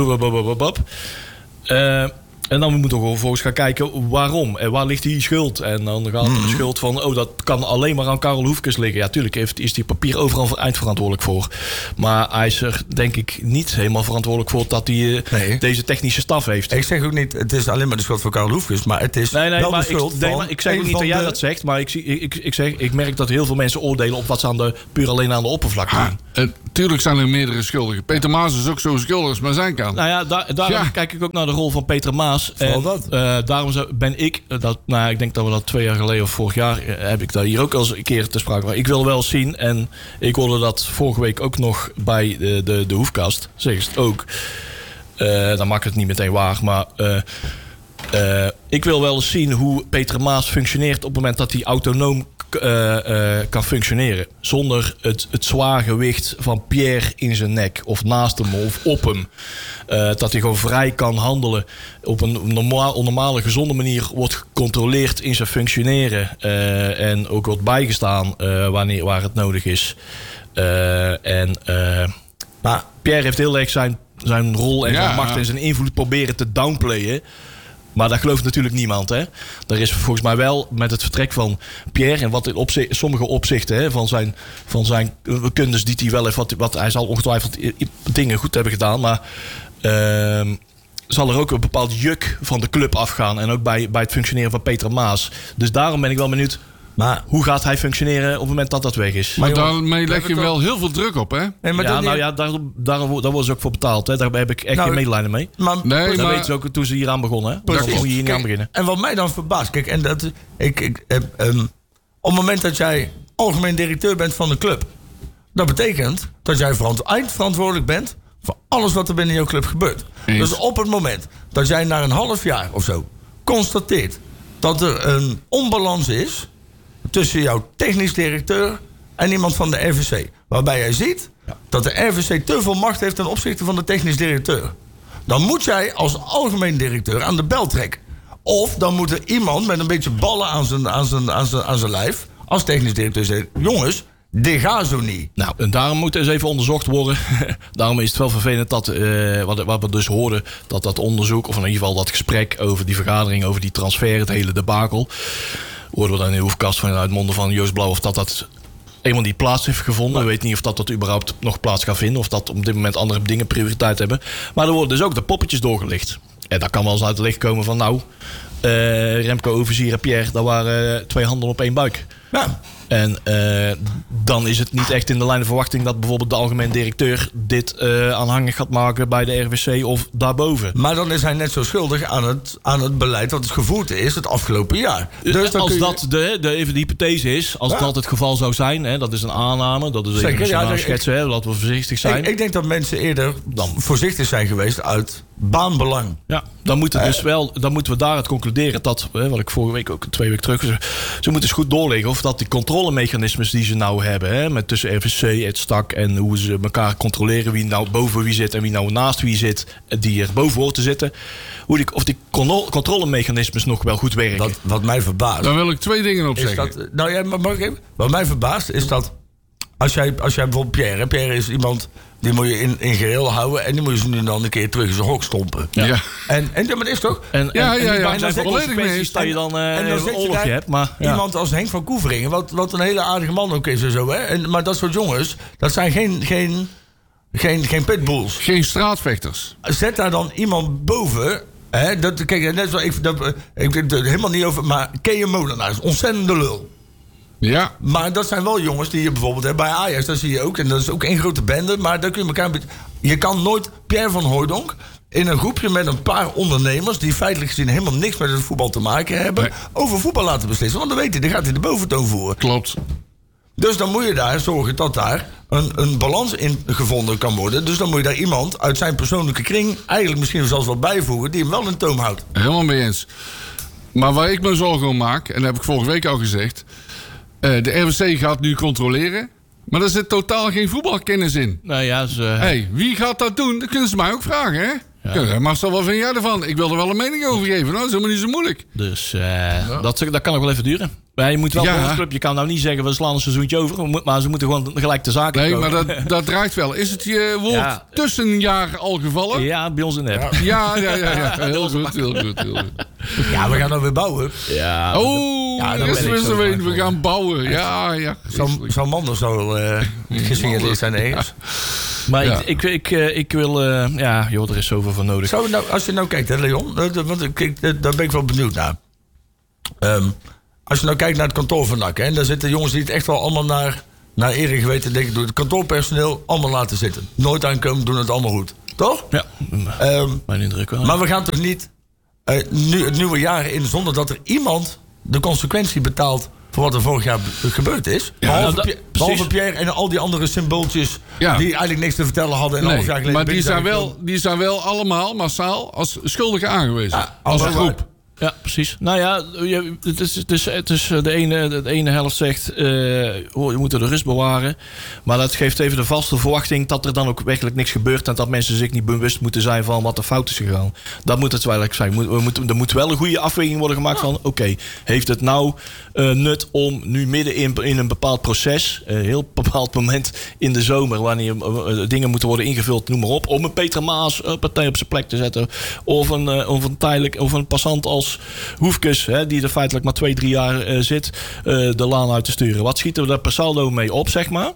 Uh, En dan moeten we vervolgens gaan kijken waarom. En waar ligt die schuld? En dan gaat er de schuld van, oh, dat kan alleen maar aan Karel Hoefkes liggen. Ja, tuurlijk heeft, is die papier overal eindverantwoordelijk voor. Maar hij is er, denk ik, niet helemaal verantwoordelijk voor dat hij nee. deze technische staf heeft. Ik zeg ook niet, het is alleen maar de schuld van Karel Hoefkes. Maar het is nee, nee, wel maar de schuld ik, nee, maar ik zeg ook niet dat jij de... dat zegt. Maar ik, zie, ik, ik, zeg, ik merk dat heel veel mensen oordelen op wat ze aan de, puur alleen aan de oppervlakte doen. Ah, tuurlijk zijn er meerdere schuldigen. Peter Maas is ook zo schuldig als maar zijn kan. Nou ja, daar, daarom ja. kijk ik ook naar de rol van Peter Maas. En, dat. Uh, daarom ben ik, dat, nou, ik denk dat we dat twee jaar geleden of vorig jaar, uh, heb ik daar hier ook al eens een keer te sprake van. Ik wil wel zien, en ik hoorde dat vorige week ook nog bij de, de, de Hoefkast, zeggen ze het ook. Uh, dan maak ik het niet meteen waar, maar uh, uh, ik wil wel eens zien hoe Peter Maas functioneert op het moment dat hij autonoom Uh, uh, kan functioneren. Zonder het, het zwaar gewicht van Pierre in zijn nek. Of naast hem of op hem. Uh, dat hij gewoon vrij kan handelen. Op een normaal, normale, gezonde manier wordt gecontroleerd in zijn functioneren. Uh, en ook wordt bijgestaan uh, wanneer, waar het nodig is. Uh, en uh, maar Pierre heeft heel erg zijn zijn rol en Ja. zijn macht en zijn invloed proberen te downplayen. Maar dat gelooft natuurlijk niemand. Hè? Er is volgens mij wel met het vertrek van Pierre... en wat in opzi- sommige opzichten hè, van zijn, van zijn kundes die hij wel heeft... Wat, wat, hij zal ongetwijfeld i- i- dingen goed hebben gedaan... maar uh, zal er ook een bepaald juk van de club afgaan... en ook bij, bij het functioneren van Peter Maas. Dus daarom ben ik wel benieuwd... Maar, hoe gaat hij functioneren op het moment dat dat weg is? Maar jongens, daarmee leg je hebben wel heel veel druk op, hè? nee, maar ja, dat nou niet- ja, daar, daar, daar worden ze ook voor betaald. Hè? Daar heb ik echt Nou, geen medelijden mee. maar, Nee, Dat maar- weten ze ook toen ze hier aan begonnen. Hè? Precies. Daar moet je hier niet Kijk, aan beginnen. En wat mij dan verbaast, kijk, en dat, ik, ik, eh, um, op het moment dat jij algemeen directeur bent van een club, dat betekent dat jij verant- eindverantwoordelijk bent voor alles wat er binnen jouw club gebeurt. Eens. Dus op het moment dat jij na een half jaar of zo constateert dat er een onbalans is tussen jouw technisch directeur en iemand van de R V C, waarbij jij ziet dat de R V C te veel macht heeft ten opzichte van de technisch directeur, dan moet jij als algemeen directeur aan de bel trekken. Of dan moet er iemand met een beetje ballen aan zijn, aan zijn, aan zijn, aan zijn lijf als technisch directeur zeggen: jongens, dit gaat zo niet. Nou, en daarom moet eens even onderzocht worden. Daarom is het wel vervelend dat, uh, wat, wat we dus hoorden, dat dat onderzoek, of in ieder geval dat gesprek over die vergadering, over die transfer, het hele debakel, hoorden we dan in de hoefkast vanuit monden van Joost Blauw of dat dat eenmaal die plaats heeft gevonden. We weten niet of dat, dat überhaupt nog plaats gaat vinden, of dat op dit moment andere dingen prioriteit hebben. Maar er worden dus ook de poppetjes doorgelicht. En dat kan wel eens uit het licht komen van nou, uh, Remco, Overzier en Pierre, dat waren uh, twee handen op één buik. Ja. En uh, dan is het niet echt in de lijn de verwachting dat bijvoorbeeld de algemeen directeur dit uh, aanhangig gaat maken bij de R V C of daarboven. Maar dan is hij net zo schuldig aan het, aan het beleid dat het gevoerd is het afgelopen jaar. Dus dan als kun je- dat de, de, even de hypothese is, als Ja. dat het geval zou zijn, hè, dat is een aanname, dat is even Zeker, een ja, ja, ik- schetsen, hè, laten we voorzichtig zijn. Ik, ik denk dat mensen eerder dan voorzichtig zijn geweest uit baanbelang. Ja, dan, moet het dus wel, dan moeten we daaruit concluderen dat, hè, wat ik vorige week ook twee weken terug zei, ze moeten eens goed doorleggen of dat die controlemechanismes die ze nou hebben, hè, met tussen R V C, het stak en hoe ze elkaar controleren, wie nou boven wie zit en wie nou naast wie zit, die er boven hoort te zitten, hoe die, of die cono- controlemechanismes nog wel goed werken. Wat, wat mij verbaast. Daar wil ik twee dingen op is zeggen. dat, nou ja, maar mag ik even? Wat mij verbaast is dat als jij, als jij bijvoorbeeld Pierre, hè, Pierre is iemand die moet je in, in geheel houden en die moet je nu dan een keer terug in zijn hok stompen. Ja. Ja. En, en ja, maar dat is toch? En, Ja, en, ja, en ja, ja, en zijn dan voor volledig mee eens. consequenties dat je dan uh, En dan een zet je oorlogje daar hebt. Maar, ja. iemand als Henk van Koeveringen, wat, wat een hele aardige man ook is en zo. Hè? En, maar dat soort jongens, dat zijn geen, geen, geen, geen pitbulls. Geen straatvechters. Zet daar dan iemand boven. Hè? Dat, kijk, net zo, ik, dat, ik vind het helemaal niet over. Maar Kees Molenaar is ontzettende lul. Ja. Maar dat zijn wel jongens die je bijvoorbeeld hebt bij Ajax. Dat zie je ook. En dat is ook één grote bende. Maar daar kun je elkaar. een beetje- Je kan nooit Pierre van Hooijdonk in een groepje met een paar ondernemers die feitelijk gezien helemaal niks met het voetbal te maken hebben, Nee. over voetbal laten beslissen. Want dan weet hij, dan gaat hij de boventoon voeren. Klopt. Dus dan moet je daar zorgen dat daar een, een balans in gevonden kan worden. Dus dan moet je daar iemand uit zijn persoonlijke kring eigenlijk misschien zelfs wel bijvoegen die hem wel in toom houdt. Helemaal mee eens. Maar waar ik me zorgen om maak, en dat heb ik vorige week al gezegd, eh, de R V C gaat nu controleren, maar er zit totaal geen voetbalkennis in. Nou ja, ze, Hey, wie gaat dat doen? Dat kunnen ze mij ook vragen, hè? Ja. Marcel, wat vind jij ervan? Ik wil er wel een mening over geven. Nou, dat is helemaal niet zo moeilijk. Dus uh, dat, dat kan nog wel even duren. Maar je moet wel Ja. voor ons club, je kan nou niet zeggen we slaan een seizoentje over, maar ze moeten gewoon gelijk de zaken Nee, komen. maar dat, dat draait wel. Is het je woord Ja. tussenjaar al gevallen? Ja, bij ons in de app. Ja, ja, ja. ja. Heel goed, heel goed, heel goed. Ja, we gaan dan weer bouwen. Ja. Oh, Ja, ja, dan is ben ik er zo weer zo een. bang We voor. gaan bouwen. Ja, ja. Zo'n zo'n man er zo uh, gesignaleerd zijn ergens. Maar Ja. ik, ik, ik, uh, ik wil, uh, ja, joh, er is zoveel voor nodig. Zou nou, als je nou kijkt, hè, Leon, uh, want ik, ik, uh, daar ben ik wel benieuwd naar. Um, als je nou kijkt naar het kantoor van N A C, hè, daar zitten jongens die het echt wel allemaal naar, naar ere geweten denken, door het kantoorpersoneel allemaal laten zitten. Nooit aankomen, doen het allemaal goed. Toch? Ja, Um, mijn indruk wel. maar we gaan toch niet uh, nu, het nieuwe jaar in zonder dat er iemand de consequentie betaalt voor wat er vorig jaar be- gebeurd is. Ja, behalve, nou, dat- Pie- precies. behalve Pierre en al die andere symbooltjes Ja. die eigenlijk niks te vertellen hadden. En een half jaar Nee, geleden maar die binnen zijn, zijn wel, die zijn wel allemaal massaal als schuldigen aangewezen. Ja, als allemaal groep. Ja, precies. Nou ja, je, het is, het is, het is de, ene, de ene helft zegt... Uh, oh, je moet de rust bewaren. Maar dat geeft even de vaste verwachting... dat er dan ook werkelijk niks gebeurt... en dat mensen zich niet bewust moeten zijn van wat er fout is gegaan. Dat moet het wel zijn. We moeten, er moet wel een goede afweging worden gemaakt van... oké, okay, heeft het nou uh, nut om nu midden in, in een bepaald proces... een heel bepaald moment in de zomer... wanneer uh, dingen moeten worden ingevuld, noem maar op... om een Peter Maas uh, partij op zijn plek te zetten... of een, uh, of een tijdelijk of een passant als Hoefkes, hè, die er feitelijk maar twee, drie jaar uh, zit, uh, de laan uit te sturen. Wat schieten we daar per saldo mee op, zeg maar?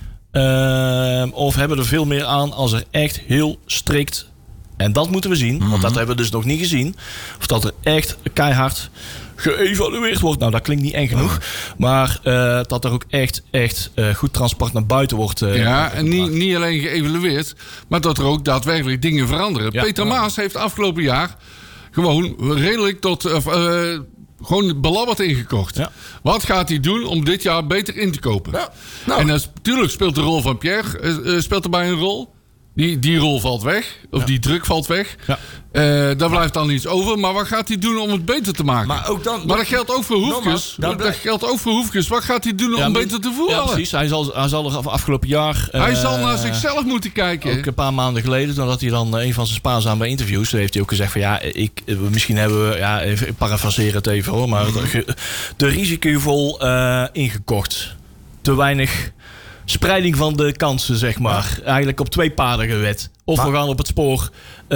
Uh, of hebben we er veel meer aan als er echt heel strikt... en dat moeten we zien, mm-hmm. want dat hebben we dus nog niet gezien... of dat er echt keihard geëvalueerd wordt. Nou, dat klinkt niet eng genoeg. Maar uh, dat er ook echt, echt uh, goed transport naar buiten wordt. Uh, ja, en niet, niet alleen geëvalueerd... maar dat er ook daadwerkelijk dingen veranderen. Ja, Peter ja. Maas heeft afgelopen jaar... gewoon redelijk tot... Uh, uh, gewoon belabberd ingekocht. Ja. Wat gaat hij doen om dit jaar beter in te kopen? Ja. Nou. En natuurlijk speelt de rol van Pierre... Uh, speelt erbij een rol. Die, die rol valt weg. Of ja. die druk valt weg. Ja. Uh, daar blijft dan iets over. Maar wat gaat hij doen om het beter te maken? Maar, ook dan, maar dat geldt ook voor Hoefkes. Dat, dat geldt ook voor Hoefkes. Wat gaat hij doen ja, om maar, beter te voetballen? Ja, precies. Hij zal, hij zal er afgelopen jaar... Hij uh, zal naar uh, zichzelf moeten kijken. Ook een paar maanden geleden. Toen had hij dan uh, een van zijn spaarzame interviews. Toen heeft hij ook gezegd van ja, ik, misschien hebben we... Ja, even, ik parafraseer het even hoor. Maar mm-hmm. te risicovol uh, ingekocht. Te weinig... spreiding van de kansen, zeg maar. Ja. Eigenlijk op twee paarden gewet. Of maar, we gaan op het spoor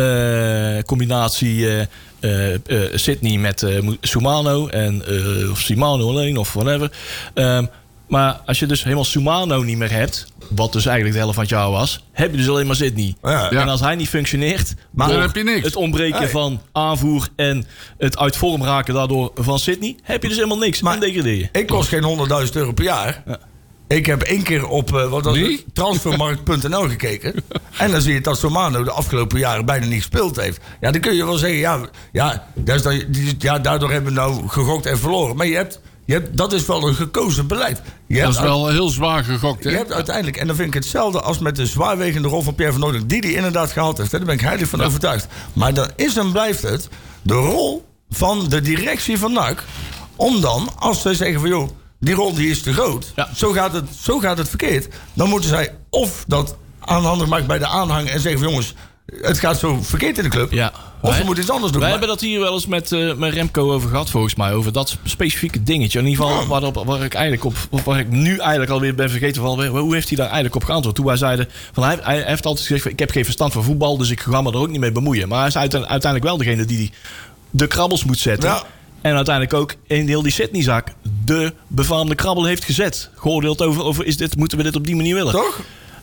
uh, combinatie uh, uh, uh, Sydney met uh, Soumano en uh, of Simano alleen of whatever. Um, maar als je dus helemaal Soumano niet meer hebt, wat dus eigenlijk de helft van het jaar was, heb je dus alleen maar Sydney. Ja. En als hij niet functioneert, maar dan heb je niks. Het ontbreken hey. van aanvoer en het uit vorm raken daardoor van Sydney, heb je dus helemaal niks. Maar en degradeer je. Ik kost geen honderdduizend euro per jaar. Ja. Ik heb één keer op uh, wat was het, transfermarkt punt n l gekeken. En dan zie je dat Soumano de afgelopen jaren bijna niet gespeeld heeft. Ja, dan kun je wel zeggen, ja, ja, dat is dan, ja daardoor hebben we nou gegokt en verloren. Maar je hebt, je hebt, dat is wel een gekozen beleid. Je dat is wel uit, heel zwaar gegokt, hè? Je hebt uiteindelijk, en dan vind ik hetzelfde als met de zwaarwegende rol van Pierre van Hooijdonk, die die inderdaad gehaald heeft. Daar ben ik heilig van ja. overtuigd. Maar dan is en blijft het de rol van de directie van N A C... om dan, als zij zeggen van joh... die rol die is te groot. Ja. Zo, gaat het, zo gaat het verkeerd. Dan moeten zij of dat aanhandig maken bij de aanhang... en zeggen van jongens, het gaat zo verkeerd in de club. Ja. Of wij, we moeten iets anders doen. Wij maar... hebben dat hier wel eens met, uh, met Remco over gehad, volgens mij. Over dat specifieke dingetje. In ieder geval ja. waar, waar ik eigenlijk op... waar ik nu eigenlijk alweer ben vergeten van... hoe heeft hij daar eigenlijk op geantwoord? Toen wij zeiden... Van, hij, hij heeft altijd gezegd... ik heb geen verstand van voetbal... dus ik ga me er ook niet mee bemoeien. Maar hij is uiteindelijk wel degene die de krabbels moet zetten... Ja. En uiteindelijk ook in heel die Sydney-zaak de befaamde krabbel heeft gezet. Geoordeeld over, over is dit, moeten we dit op die manier willen. Toch?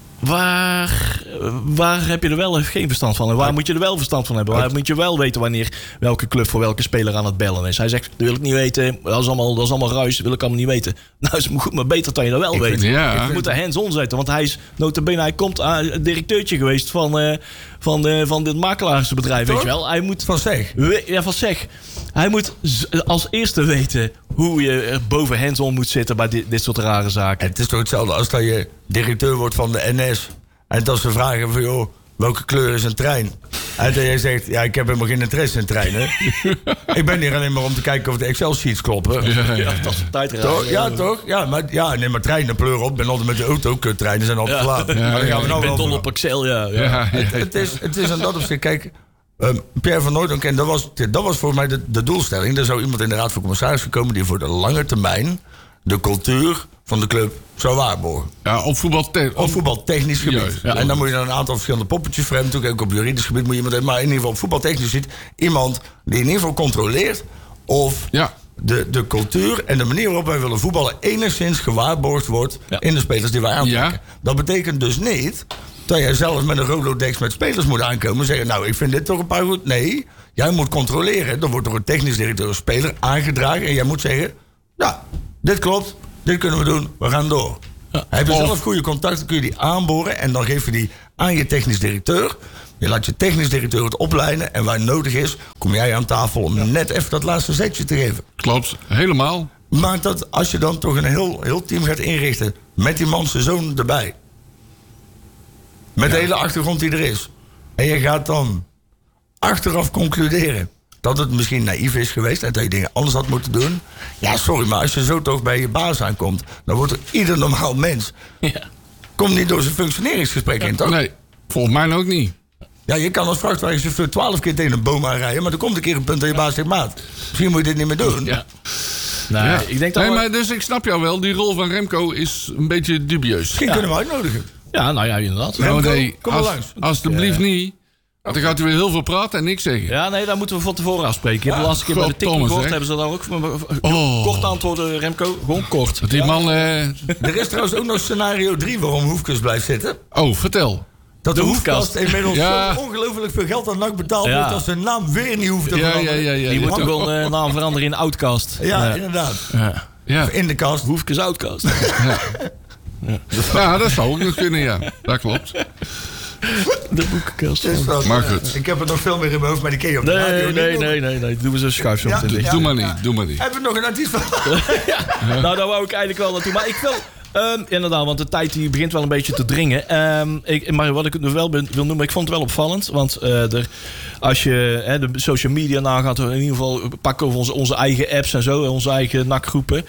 Waar, waar heb je er wel geen verstand van? En waar ja. moet je er wel verstand van hebben? Waar moet je wel weten wanneer welke club voor welke speler aan het bellen is? Hij zegt, dat wil ik niet weten. Dat is allemaal, dat is allemaal ruis, dat wil ik allemaal niet weten. Nou, is goed, maar beter dat je dat wel ik weet. Vind, ja. Je moet er hands-on zetten. Want hij is notabene, hij komt aan uh, directeurtje geweest van, uh, van, uh, van dit makelaarsbedrijf. Weet je wel? Hij moet, van Zeg. Ja, van Zeg. Hij moet als eerste weten hoe je er boven hands-on moet zitten bij dit, dit soort rare zaken. En het is toch hetzelfde als dat je directeur wordt van de N S. En dat ze vragen van, joh, welke kleur is een trein? En dat jij zegt, ja, ik heb helemaal geen interesse in treinen. Ik ben hier alleen maar om te kijken of de Excel-sheets kloppen. Ja, ja, dat is een tijdrijden. Toch? Ja, toch? Ja, maar, ja, nee, maar treinen pleuren op. Ik ben altijd met de auto. Kuttreinen zijn altijd ja. laat. Ja, maar dan gaan we nou ik ben dol op Excel, ja. ja. ja. Het, het, is, het is aan dat opzicht, kijk... Um, Pierre van Hooijdonk, en dat was, dat was voor mij de, de doelstelling. Er zou iemand in de Raad van Commissarissen komen... die voor de lange termijn de cultuur van de club zou waarborgen. Ja, op, voetbalte- op voetbaltechnisch gebied. Juist, ja. En dan moet je dan een aantal verschillende poppetjes voor hem. Natuurlijk ook op juridisch gebied moet je iemand hebben. Maar in ieder geval op voetbaltechnisch ziet iemand die in ieder geval controleert... of ja. de, de cultuur en de manier waarop wij willen voetballen... enigszins gewaarborgd wordt ja. in de spelers die wij aantrekken. Ja. Dat betekent dus niet... dat jij zelf met een Rolodex met spelers moet aankomen... en zeggen, nou, ik vind dit toch een paar goed. Nee, jij moet controleren. Dan wordt door een technisch directeur een speler aangedragen... en jij moet zeggen, nou, dit klopt, dit kunnen we doen, we gaan door. Ja. Heb je of... zelf goede contacten, kun je die aanboren... en dan geef je die aan je technisch directeur. Je laat je technisch directeur het opleiden... en waar nodig is, kom jij aan tafel om ja. net even dat laatste zetje te geven. Klopt, helemaal. Maar dat als je dan toch een heel, heel team gaat inrichten... met die man zijn zoon erbij... met ja. de hele achtergrond die er is... en je gaat dan achteraf concluderen... dat het misschien naïef is geweest en dat je dingen anders had moeten doen. Ja, sorry, maar als je zo toch bij je baas aankomt, dan wordt er ieder normaal mens Ja. komt niet door zijn functioneringsgesprek in, toch? Nee, volgens mij ook niet. Ja, je kan als vrachtwagenchauffeur twaalf keer tegen een boom aanrijden, maar er komt een keer een punt dat je baas zegt, maat, misschien moet je dit niet meer doen. Ja. Nee, Ja. ik denk dat nee, we- maar dus ik snap jou wel. Die rol van Remco is een beetje dubieus. Misschien kunnen we uitnodigen. Ja, nou ja, inderdaad. Remco, Nou, nee, kom maar als, langs. alsjeblieft niet. Want dan gaat hij weer heel veel praten en niks zeggen. Ja, nee, daar moeten we van tevoren afspreken. Ik heb de laatste keer bij de tikkie Thomas, gehoord, hè? hebben ze daar ook Oh. kort antwoorden, Remco. Gewoon kort. Die man... eh, Er is trouwens ook nog scenario drie waarom Hoefkes blijft zitten. Oh, vertel. Dat de, De Hoefkast Hoefkast inmiddels Ja. zo ongelooflijk veel geld aan N A C betaald Ja. wordt... dat zijn naam weer niet hoeft te Ja, ja, veranderen. ja, ja. Die ja. moet ook wel een naam veranderen in Outcast. Ja, Ja. inderdaad. Ja. Ja. In de kast. Hoefkes Outcast. ja, dat zou ook nog kunnen, ja. Dat klopt. De boekenkast. Dus dat, Maar eh, goed. ik heb er nog veel meer in mijn hoofd, maar die ken je op de radio Nee, niet. nee, nee, nee, nee. Doen we zo schuif zo Ja. meteen dicht. Ja. Doe maar niet, doe maar niet. Hebben we nog een artiest van... Nou, daar wou ik eigenlijk wel naartoe. Maar ik wil... ehm, inderdaad, want de tijd die begint wel een beetje te dringen. Ehm, ik, maar wat ik nog wel ben- wil noemen, ik vond het wel opvallend. Want eh, er, als je hè, de social media nagaat, in ieder geval pakken we onze, onze eigen apps en zo, onze eigen N A C-groepen.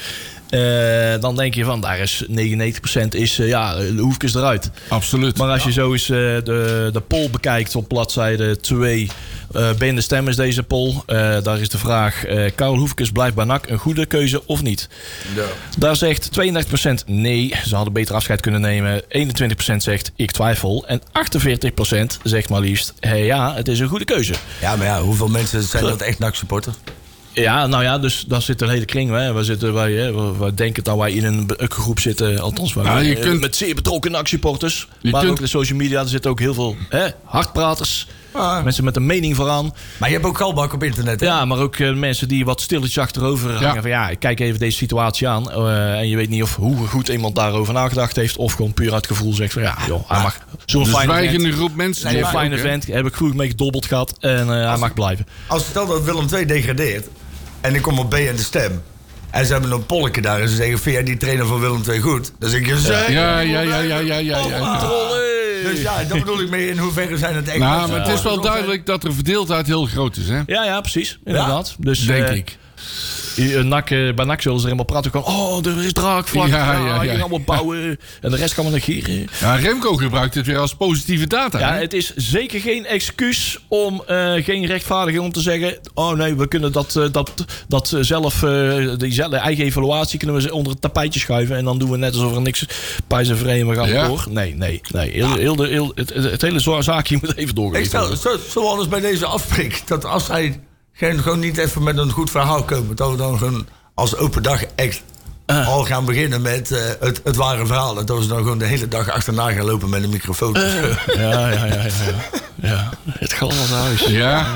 Eh, dan denk je van, daar is negenennegentig procent is, eh, ja, de Hoefkes eruit. Absoluut. Maar als je zo eens eh, de, de poll bekijkt op bladzijde twee... Uh, Ben de Stem is deze poll. Uh, daar is de vraag... Uh, Karel Hoefkes blijft bij N A C een goede keuze of niet? Ja. Daar zegt tweeëndertig procent nee. Ze hadden beter afscheid kunnen nemen. eenentwintig procent zegt ik twijfel. En achtenveertig procent zegt maar liefst... Hey, ja, het is een goede keuze. Ja, maar ja, hoeveel mensen zijn dat echt N A C-supporter? Ja, nou ja, dus daar zit een hele kring. Hè. We, zitten wij, hè, we, we denken dat wij in een be- groep zitten. Althans, wij, Nou, je eh, kunt- met zeer betrokken N A C-supporters. Je Maar kunt- ook de social media. Er zitten ook heel veel hè, hardpraters. Ah. Mensen met een mening vooraan. Maar je hebt ook galbak op internet, hè? Ja, maar ook eh, mensen die wat stilletjes achterover hangen. Van ja, ik kijk even deze situatie aan. eh, en je weet niet of hoe goed iemand daarover nagedacht heeft. Of gewoon puur uit gevoel zegt van ja, joh, hij mag. Zo'n De fijne zwijgende vent. groep mensen. Zo'n die maar fijne ook, hè. vent. Heb ik goed mee gedobbeld gehad. En eh, hij mag blijven. Als stel dat Willem twee degradeert... en ik kom op B en de Stem... en ze hebben een polletje daar... en ze zeggen, vind jij die trainer van Willem twee goed? Dan zeg je, zeker. Ja, ja, ja, ja, ja, ja. ja. Controle! Dus ja, dat bedoel ik mee. In hoeverre zijn het echt... Nou, mensen maar het is wel die zijn? duidelijk dat de verdeeldheid heel groot is, hè? Ja, ja, precies. Inderdaad. Dus, Denk eh, ik. eh, N A C, eh, bij N A C zullen ze er helemaal praten. Gewoon, oh, er is draakvlak. Ja, Ja, ja, ja. je kan allemaal bouwen. En de rest kan maar negeren. Ja, Remco gebruikt het weer als positieve data. Ja, hè? het is zeker geen excuus om eh, geen rechtvaardiging om te zeggen... oh nee, we kunnen dat, eh, dat, dat eh, zelf, eh, die zelf, de eigen evaluatie kunnen we onder het tapijtje schuiven... en dan doen we net alsof er niks pijs en vrij en we gaan Ja. door. Nee, nee, nee. Heel, heel, de- heel, het, het hele zo- zaakje moet even Ik doorgegeven stel, worden. zo, zoals bij deze afspreek... dat als hij geen, gewoon niet even met een goed verhaal komt... dat we dan gewoon als open dag echt... Uh. al gaan beginnen met uh, het, het ware verhaal. En dat we ze dan gewoon de hele dag achterna gaan lopen met een microfoon. Uh. Ja, ja, ja, ja, ja. Ja, het galgenhuis. Ja.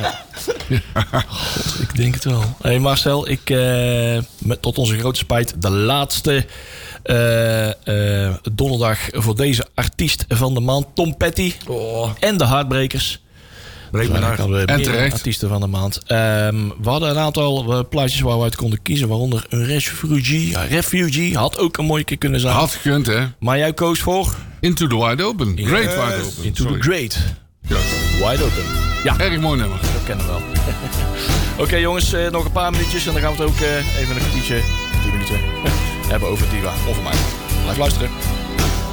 God, ik denk het wel. Hey Marcel, ik, uh, met, tot onze grote spijt, de laatste uh, uh, donderdag voor deze artiest van de maand, Tom Petty. Oh. En de Heartbreakers. Breek me naar. En terecht. Artiesten van de maand. Um, we hadden een aantal uh, plaatjes waar we uit konden kiezen, waaronder een Refugee. Ja, Refugee had ook een mooie keer kunnen zijn. Had gekund, hè? Maar jij koos voor Into the Wide Open. Great Yes. Wide Open. Into Sorry. the Great. Wide Open. Ja. Erg mooi nummer. Dat kennen we wel. Oké okay, jongens, uh, nog een paar minuutjes en dan gaan we het ook uh, even een kwartiertje, tien minuten hebben over Diva. Of voor mij. Blijf luisteren.